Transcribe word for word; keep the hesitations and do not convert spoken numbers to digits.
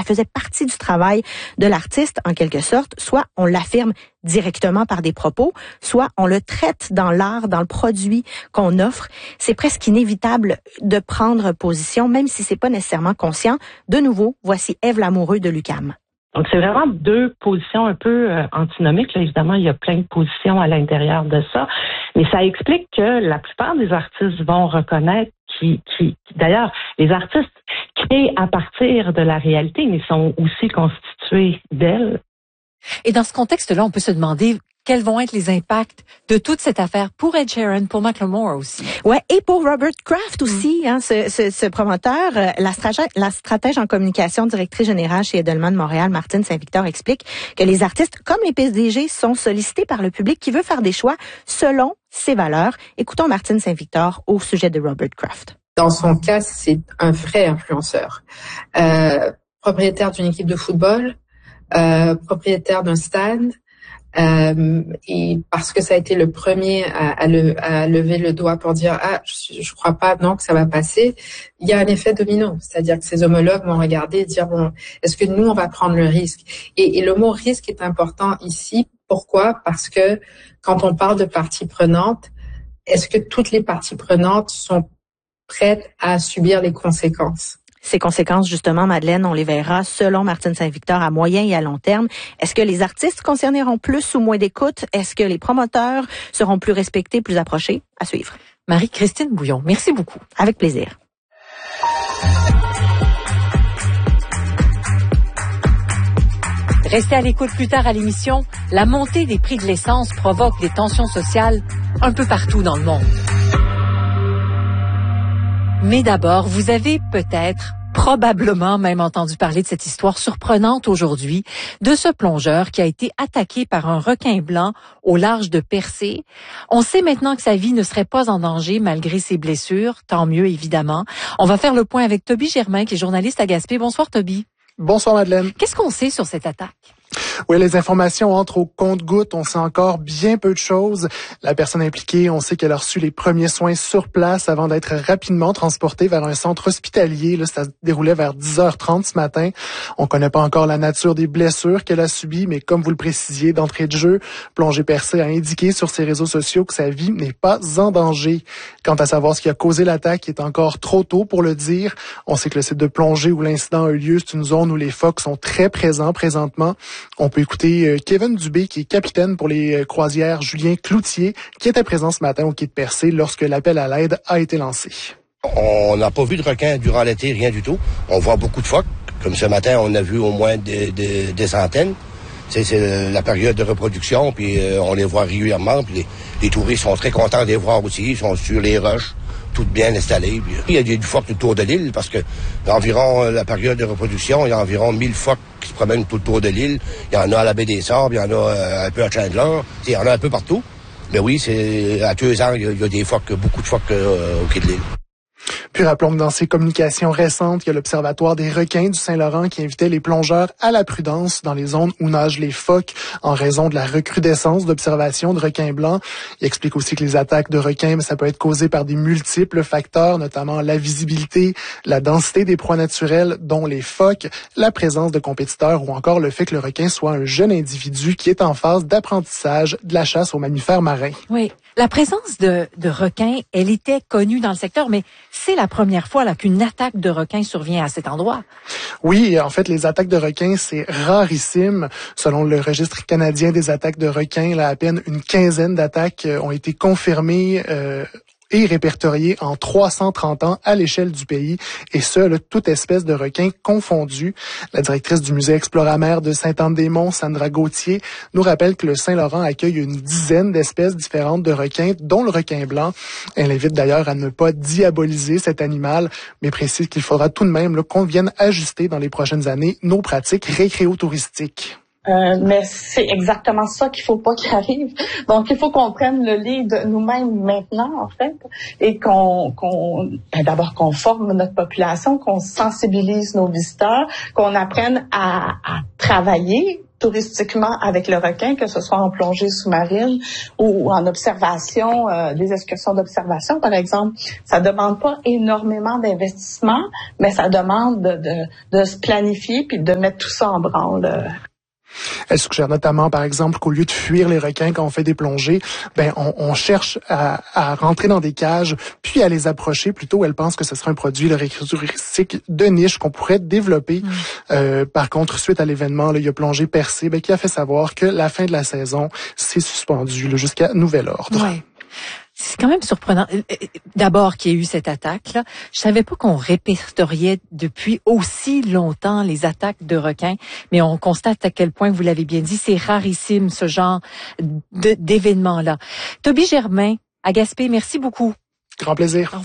faisait partie du travail de l'artiste, en quelque sorte. Soit on l'affirme directement par des propos, soit on le traite dans l'art, dans le produit qu'on offre. C'est presque inévitable de prendre position, même si c'est pas nécessairement conscient. De nouveau, voici Ève Lamoureux de l'U Q A M. Donc, c'est vraiment deux positions un peu euh, antinomiques. Là, évidemment, il y a plein de positions à l'intérieur de ça. Mais ça explique que la plupart des artistes vont reconnaître qui, qui, d'ailleurs, les artistes créent à partir de la réalité, mais sont aussi constitués d'elle. Et dans ce contexte-là, on peut se demander quels vont être les impacts de toute cette affaire pour Ed Sheeran, pour Macklemore aussi. Ouais, et pour Robert Kraft aussi, mm. hein, ce, ce, ce promoteur, la stratège, la stratège en communication, directrice générale chez Edelman Montréal, Martine Saint-Victor, explique que les artistes, comme les P D G, sont sollicités par le public qui veut faire des choix selon ses valeurs. Écoutons Martine Saint-Victor au sujet de Robert Kraft. Dans son cas, c'est un vrai influenceur, euh, propriétaire d'une équipe de football, euh, propriétaire d'un stade. Euh, et parce que ça a été le premier à, à, le, à lever le doigt pour dire ah je, je crois pas non que ça va passer, il y a un effet domino, c'est-à-dire que ces homologues vont regarder et dire bon est-ce que nous on va prendre le risque et, et le mot risque est important ici. Pourquoi? Parce que quand on parle de parties prenantes, est-ce que toutes les parties prenantes sont prêtes à subir les conséquences? Ces conséquences, justement, Madeleine, on les verra selon Martine Saint-Victor à moyen et à long terme. Est-ce que les artistes concerneront plus ou moins d'écoute? Est-ce que les promoteurs seront plus respectés, plus approchés? À suivre. Marie-Christine Bouillon, merci beaucoup. Avec plaisir. Restez à l'écoute plus tard à l'émission. La montée des prix de l'essence provoque des tensions sociales un peu partout dans le monde. Mais d'abord, vous avez peut-être, probablement même entendu parler de cette histoire surprenante aujourd'hui de ce plongeur qui a été attaqué par un requin blanc au large de Percé. On sait maintenant que sa vie ne serait pas en danger malgré ses blessures, tant mieux évidemment. On va faire le point avec Toby Germain qui est journaliste à Gaspé. Bonsoir Toby. Bonsoir Madeleine. Qu'est-ce qu'on sait sur cette attaque? Oui, les informations entrent au compte-gouttes. On sait encore bien peu de choses. La personne impliquée, on sait qu'elle a reçu les premiers soins sur place avant d'être rapidement transportée vers un centre hospitalier. Là, ça se déroulait vers dix heures trente ce matin. On connaît pas encore la nature des blessures qu'elle a subies, mais comme vous le précisiez d'entrée de jeu, Plongée Percé a indiqué sur ses réseaux sociaux que sa vie n'est pas en danger. Quant à savoir ce qui a causé l'attaque, il est encore trop tôt pour le dire. On sait que le site de plongée où l'incident a eu lieu, c'est une zone où les phoques sont très présents présentement. On peut écouter Kevin Dubé, qui est capitaine pour les croisières Julien Cloutier, qui était présent ce matin au quai de Percé lorsque l'appel à l'aide a été lancé. On n'a pas vu de requins durant l'été, rien du tout. On voit beaucoup de phoques. Comme ce matin, on a vu au moins des, des, des centaines. C'est, c'est la période de reproduction, puis euh, on les voit régulièrement. Puis les, les touristes sont très contents de les voir aussi. Ils sont sur les roches, toutes bien installées. Puis, il y a du phoques tout autour de l'île, parce que environ euh, la période de reproduction, il y a environ mille phoques qui se promènent tout autour de l'île. Il y en a à la baie des Sables, il y en a euh, un peu à Chandler. Il y en a un peu partout. Mais oui, c'est à deux ans, il y a, il y a des phoques, beaucoup de phoques euh, au quai de l'île. Puis rappelons que dans ses communications récentes, il y a l'Observatoire des requins du Saint-Laurent qui invitait les plongeurs à la prudence dans les zones où nagent les phoques en raison de la recrudescence d'observation de requins blancs. Il explique aussi que les attaques de requins, ça peut être causé par des multiples facteurs, notamment la visibilité, la densité des proies naturelles, dont les phoques, la présence de compétiteurs ou encore le fait que le requin soit un jeune individu qui est en phase d'apprentissage de la chasse aux mammifères marins. Oui, la présence de, de requins, elle était connue dans le secteur, mais c'est la première fois là qu'une attaque de requins survient à cet endroit. Oui, en fait, les attaques de requins, c'est rarissime. Selon le registre canadien des attaques de requins, là, à peine une quinzaine d'attaques ont été confirmées euh, et répertoriées en trois cent trente ans à l'échelle du pays, et ce, là, toute espèce de requin confondu. La directrice du musée Exploramer de Sainte-Anne-des-Monts, Sandra Gauthier, nous rappelle que le Saint-Laurent accueille une dizaine d'espèces différentes de requins, dont le requin blanc. Elle invite d'ailleurs à ne pas diaboliser cet animal, mais précise qu'il faudra tout de même là, qu'on vienne ajuster dans les prochaines années nos pratiques récréo-touristiques. Euh, mais c'est exactement ça qu'il faut pas qu'il arrive. Donc, il faut qu'on prenne le lead nous-mêmes maintenant, en fait, et qu'on, qu'on ben d'abord qu'on forme notre population, qu'on sensibilise nos visiteurs, qu'on apprenne à, à travailler touristiquement avec le requin, que ce soit en plongée sous-marine ou en observation, euh, des excursions d'observation, par exemple. Ça demande pas énormément d'investissement, mais ça demande de, de, de se planifier puis de mettre tout ça en branle. Elle suggère notamment, par exemple, qu'au lieu de fuir les requins quand on fait des plongées, ben on, on cherche à, à rentrer dans des cages, puis à les approcher. Plutôt, elle pense que ce serait un produit le récréatif de niche qu'on pourrait développer. Mmh. Euh, par contre, suite à l'événement, là, il y a Plongée Percée, ben, qui a fait savoir que la fin de la saison s'est suspendue là, jusqu'à nouvel ordre. Ouais. C'est quand même surprenant. D'abord qu'il y ait eu cette attaque-là. Je savais pas qu'on répertoriait depuis aussi longtemps les attaques de requins, mais on constate à quel point, vous l'avez bien dit, c'est rarissime ce genre de, d'événements-là. Toby Germain, à Gaspé, merci beaucoup. Grand plaisir. Au revoir.